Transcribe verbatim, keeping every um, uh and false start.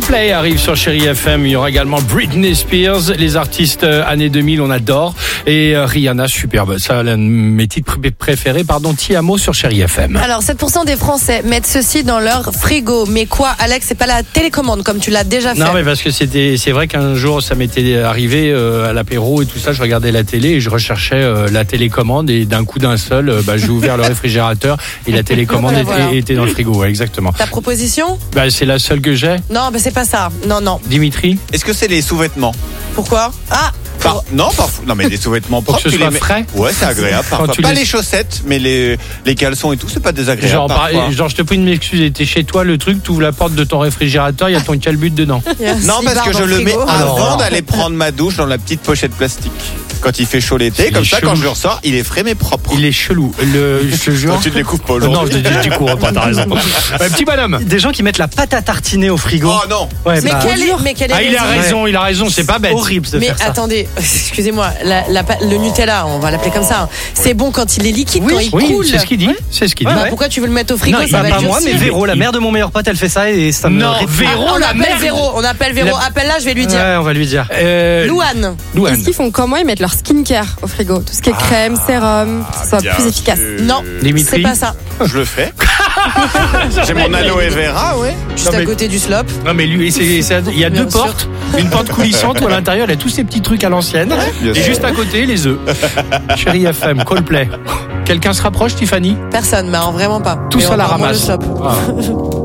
Coldplay arrive sur Chérie F M. Il y aura également Britney Spears. Les artistes euh, années deux mille, on adore. Et euh, Rihanna, superbe. Ça, l'un de mes titres pr- préférés. Pardon, Ti Amo sur Chérie F M. Alors, sept pour cent des Français mettent ceci dans leur frigo. Mais quoi, Alex, c'est pas la télécommande comme tu l'as déjà fait. Non, mais parce que c'était, c'est vrai qu'un jour, ça m'était arrivé euh, à l'apéro et tout ça. Je regardais la télé et je recherchais euh, la télécommande. Et d'un coup d'un seul, euh, bah, j'ai ouvert le réfrigérateur et la télécommande Voilà, était, voilà. était dans le frigo. Ouais, exactement. Ta proposition? Bah, c'est la seule que j'ai. Non, bah c'est pas ça. Non, non. Dimitri? Est-ce que c'est les sous-vêtements? Pourquoi? Ah, Par- Non, parfois. Non, mais les sous-vêtements Pour propres. que ce tu soit les mets- frais. Ouais, c'est agréable. Quand Parfois. tu Pas les- les chaussettes, mais les, les caleçons et tout, c'est pas désagréable. Genre, par- parfois. genre, je te prie de m'excuser, t'es chez toi, le truc, tu ouvres la porte de ton réfrigérateur, il y a ton calbut dedans. il y a un Non, parce slibard que dans je le mets frigo. Alors, avant alors. d'aller prendre ma douche dans la petite pochette plastique. Quand il fait chaud l'été, Il comme est ça, chelou. quand je le ressors, il est frais mais propre. Il est chelou. Le, je te jure. Toi, tu ne les coupes pas Euh, Non, aujourd'hui. je te dis, tu cours pas, t'as raison. Euh, petit bonhomme. Des gens qui mettent la pâte à tartiner au frigo. Oh non. Ouais, Mais bah, quel est, mais quel est Ah, il a raison raison, il a raison, c'est pas bête. horrible de Mais faire ça. attendez, excusez-moi, la, la pa- le Nutella, on va l'appeler comme ça, hein, c'est bon quand il est liquide, quand il Oui, coule. c'est ce qu'il dit. C'est ce qu'il dit. Bah, Ouais. pourquoi tu veux le mettre au frigo? Non, Ça bah, va pas être moi, mais durci. Véro, la mère de mon meilleur pote, elle fait ça et ça me. Non, ré- Véro, on la appelle mère. Véro, on appelle Véro. La- Appelle-la, je vais lui dire. Ouais, on va lui dire. Euh, Louane. Louane. Est-ce qu'ils font comment? Ils mettent leur skincare au frigo. Tout ce qui est crème, sérum, que ce soit bien plus efficace. sûr. Non, Dimitri. c'est pas ça. Je le fais. J'ai mon aloe vera, ouais. Juste Non, à mais- côté du slop. Non, mais lui, c'est, c'est- il y a Bien deux sûr. portes. Une porte coulissante où à l'intérieur, il y a tous ces petits trucs à l'ancienne. bien Et sûr. juste à côté, les œufs. Chérie F M, Coldplay. Quelqu'un se rapproche, Tiffany? Personne, mais alors vraiment pas. Tous Mais à la on va prendre le ramasse. slop. Ah.